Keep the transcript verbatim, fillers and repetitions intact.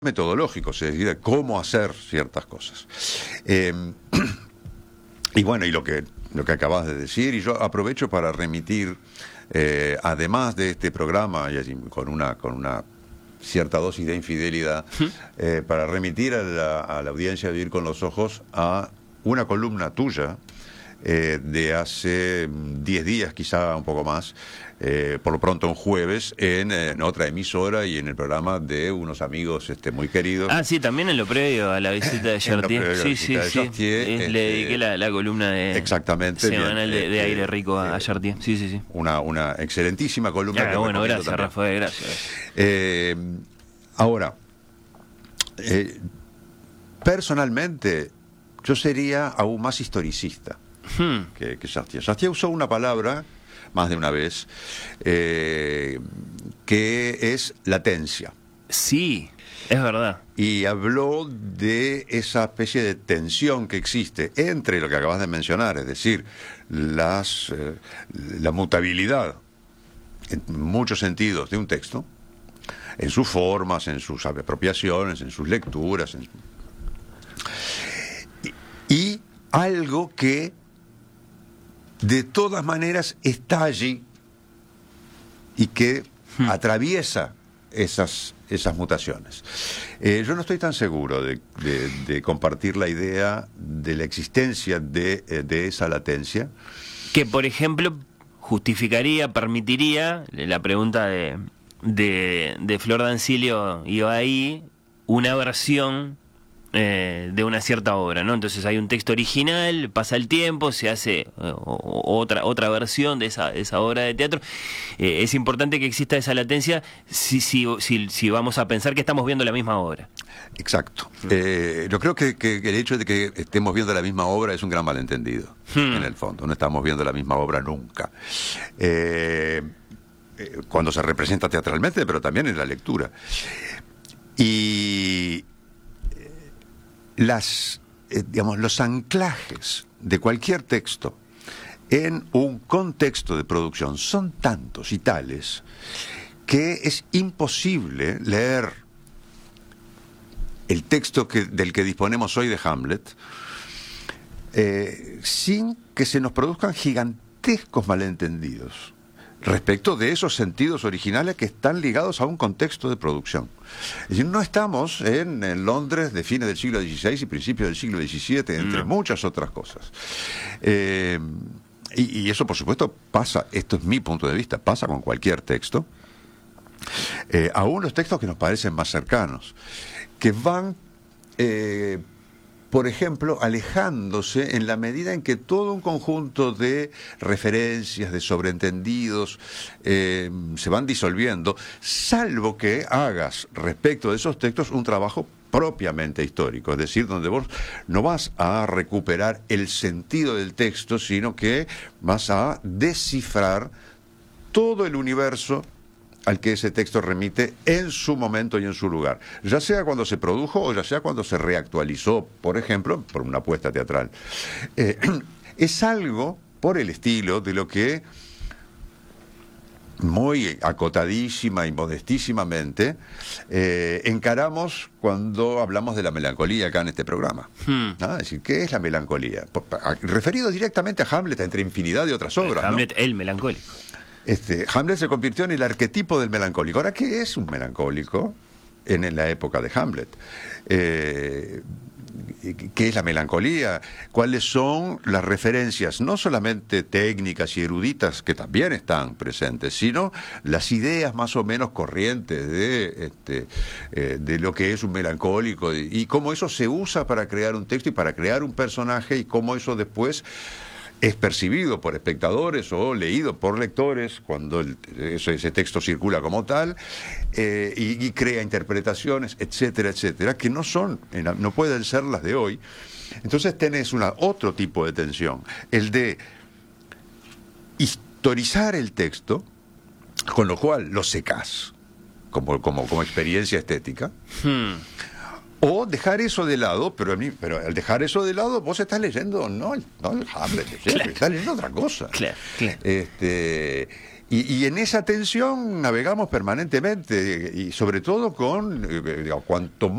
metodológicos, es decir, cómo hacer ciertas cosas. Eh, y bueno, y lo que, lo que acabas de decir, y yo aprovecho para remitir, eh, además de este programa, y así, con una, con una cierta dosis de infidelidad, eh, para remitir a la, a la audiencia de Ir con los Ojos a una columna tuya, Eh, de hace diez días, quizá un poco más, eh, por lo pronto un jueves, en, en otra emisora y en el programa de unos amigos este, muy queridos. Ah, sí, también en lo previo a la visita de Chartier. Sí, sí, sí. Chartier, es, este, le dediqué la, la columna de exactamente, semanal bien, de, de eh, Aire Rico a, eh, a Chartier. Sí, sí, sí. Una, una excelentísima columna. Ah, que bueno, gracias, también. Rafael, gracias. Eh, ahora, eh, personalmente, yo sería aún más historicista. Hmm. Que, que Chartier. Chartier usó una palabra más de una vez eh, que es latencia. Sí, es verdad. Y habló de esa especie de tensión que existe entre lo que acabas de mencionar, es decir, las, eh, la mutabilidad en muchos sentidos de un texto, en sus formas, en sus apropiaciones, en sus lecturas, en... y, y algo que de todas maneras está allí y que hmm. atraviesa esas, esas mutaciones. Eh, yo no estoy tan seguro de, de, de compartir la idea de la existencia de, de esa latencia. Que, por ejemplo, justificaría, permitiría, la pregunta de, de, de Flor Dancilio iba ahí, una versión Eh, de una cierta obra, ¿no? Entonces hay un texto original, pasa el tiempo, se hace eh, otra otra versión de esa, esa obra de teatro. Eh, es importante que exista esa latencia si, si, si, si vamos a pensar que estamos viendo la misma obra. Exacto. Eh, yo creo que, que, que el hecho de que estemos viendo la misma obra es un gran malentendido, hmm. en el fondo. No estamos viendo la misma obra nunca. Eh, eh, cuando se representa teatralmente, pero también en la lectura. Y Las, eh, digamos, los anclajes de cualquier texto en un contexto de producción son tantos y tales que es imposible leer el texto que, del que disponemos hoy de Hamlet eh, sin que se nos produzcan gigantescos malentendidos respecto de esos sentidos originales que están ligados a un contexto de producción. Es decir, no estamos en, en Londres de fines del siglo dieciséis y principios del siglo diecisiete, entre no. muchas otras cosas. Eh, y, y eso, por supuesto, pasa, esto es mi punto de vista, pasa con cualquier texto, eh, aún los textos que nos parecen más cercanos, que van... Eh, por ejemplo, alejándose en la medida en que todo un conjunto de referencias, de sobreentendidos, eh, se van disolviendo, salvo que hagas respecto de esos textos un trabajo propiamente histórico, es decir, donde vos no vas a recuperar el sentido del texto, sino que vas a descifrar todo el universo al que ese texto remite en su momento y en su lugar, ya sea cuando se produjo o ya sea cuando se reactualizó, por ejemplo, por una puesta teatral. Eh, es algo por el estilo de lo que muy acotadísima y modestísimamente eh, encaramos cuando hablamos de la melancolía acá en este programa. Hmm. ¿Ah? Es decir, ¿qué es la melancolía? Por, a, referido directamente a Hamlet, entre infinidad de otras obras. Hamlet, ¿no? El melancólico. Este, Hamlet se convirtió en el arquetipo del melancólico. Ahora, ¿qué es un melancólico en, en la época de Hamlet? Eh, ¿Qué es la melancolía? ¿Cuáles son las referencias, no solamente técnicas y eruditas, que también están presentes, sino las ideas más o menos corrientes de, este, eh, de lo que es un melancólico y, y cómo eso se usa para crear un texto y para crear un personaje y cómo eso después es percibido por espectadores o leído por lectores cuando el, ese, ese texto circula como tal eh, y, y crea interpretaciones, etcétera, etcétera, que no son, no pueden ser las de hoy. Entonces tenés una, otro tipo de tensión, el de historizar el texto, con lo cual lo secás como, como, como experiencia estética. Hmm. O dejar eso de lado, pero, a mí, pero al dejar eso de lado, vos estás leyendo, no, no el Hamlet, claro. Estás leyendo otra cosa. Claro, claro. Este, y, y en esa tensión navegamos permanentemente, y sobre todo con, eh, digamos, cuanto más